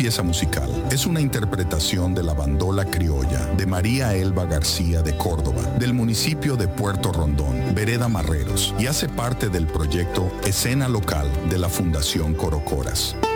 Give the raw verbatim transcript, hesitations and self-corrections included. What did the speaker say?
pieza musical es una interpretación de la bandola criolla de María Elba García de Córdoba, del municipio de Puerto Rondón, Vereda Marreros, y hace parte del proyecto Escena Local de la Fundación Corocoras.